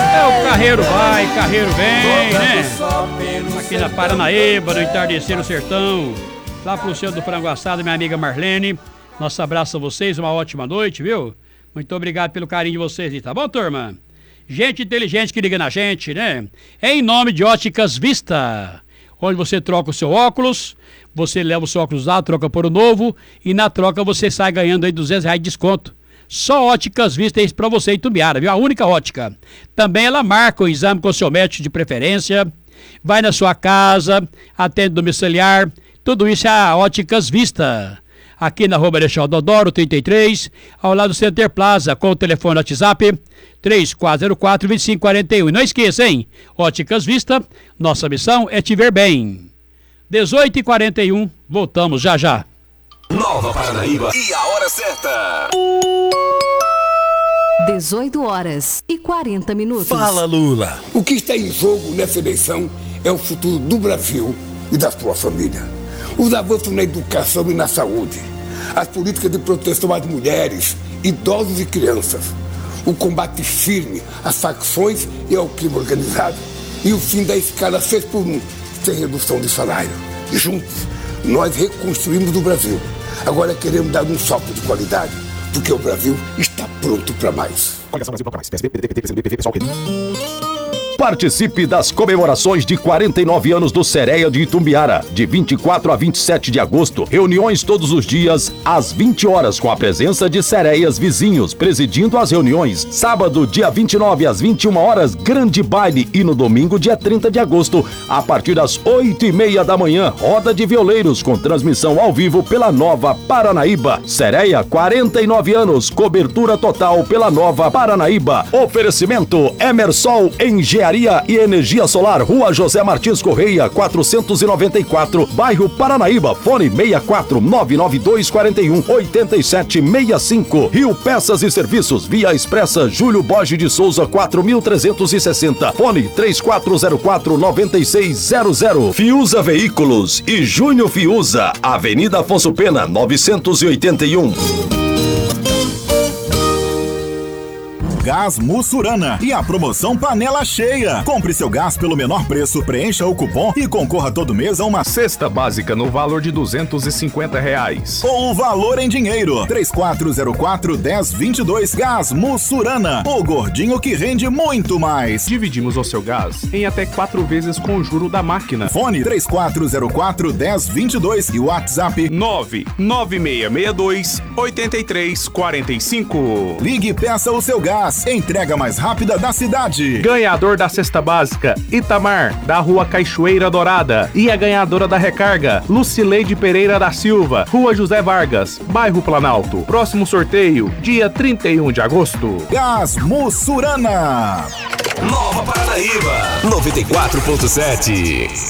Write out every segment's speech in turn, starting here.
É, o carreiro vai, carreiro vem, né? Aqui na Paranaíba, no Entardecer no Sertão. Lá pro centro do Frango Assado, minha amiga Marlene. Nosso abraço a vocês, uma ótima noite, viu? Muito obrigado pelo carinho de vocês, tá bom, turma? Gente inteligente que liga na gente, né? Em nome de Óticas Vista, onde você troca o seu óculos, você leva o seu óculos usado, troca por um novo, e na troca você sai ganhando aí R$200 de desconto. Só Óticas Vista é isso pra você em Itumbiara, viu? A única ótica. Também ela marca o exame com o seu médico de preferência, vai na sua casa, atende domiciliar, tudo isso é a Óticas Vista. Aqui na Rua Marechal Deodoro, 33, ao lado do Center Plaza, com o telefone WhatsApp 3404-2541. E não esqueça, hein? Óticas Vista, nossa missão é te ver bem. 18h41, voltamos já já. Nova Paranaíba e a hora certa. 18h40. Fala, Lula. O que está em jogo nessa eleição é o futuro do Brasil e da sua família. Os avanços na educação e na saúde, as políticas de proteção às mulheres, idosos e crianças, o combate firme às facções e ao crime organizado e o fim da escala 6x1, sem redução de salário. Juntos, nós reconstruímos o Brasil. Agora queremos dar um salto de qualidade, porque o Brasil está pronto para mais. Coligação Brasil mais. PSB, PDT, PCdoB, PV, PSOL, Participe das comemorações de 49 anos do Sereia de Itumbiara, de 24 a 27 de agosto. Reuniões todos os dias, às 20 horas, com a presença de sereias vizinhos, presidindo as reuniões. Sábado, dia 29 às 21 horas, grande baile. E no domingo, dia 30 de agosto, a partir das 8h30 da manhã, roda de violeiros, com transmissão ao vivo pela Nova Paranaíba. Sereia, 49 anos, cobertura total pela Nova Paranaíba. Oferecimento Emersol Engenharia e Energia Solar, Rua José Martins Correia, 494, bairro Paranaíba. Fone 64-99241-8765. Rio Peças e Serviços, Via Expressa Júlio Borges de Souza, 4360. Fone 3404-9600. Fiuza Veículos e Júnior Fiuza, Avenida Afonso Pena, 981. Gás Mussurana e a promoção Panela Cheia. Compre seu gás pelo menor preço, preencha o cupom e concorra todo mês a uma cesta básica no valor de R$250. Ou o valor em dinheiro. 3404-1022. Gás Mussurana. O gordinho que rende muito mais. Dividimos o seu gás em até 4 vezes com o juro da máquina. Fone 3404-1022 e WhatsApp 99662-8345. Ligue e peça o seu gás. Entrega mais rápida da cidade. Ganhador da cesta básica, Itamar, da Rua Cachoeira Dourada. E a ganhadora da recarga, Lucileide Pereira da Silva, Rua José Vargas, bairro Planalto. Próximo sorteio, dia 31 de agosto. Gás Mussurana. Nova Paranaíba 94.7.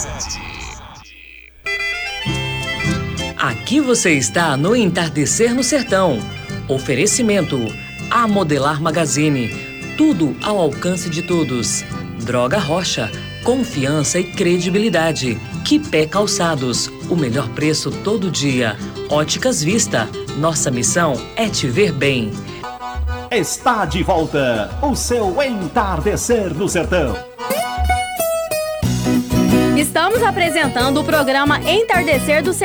Aqui você está no Entardecer no Sertão. Oferecimento A Modelar Magazine, tudo ao alcance de todos. Droga Rocha, confiança e credibilidade. Quipé Calçados, o melhor preço todo dia. Óticas Vista, nossa missão é te ver bem. Está de volta o seu Entardecer no Sertão. Estamos apresentando o programa Entardecer do Sertão.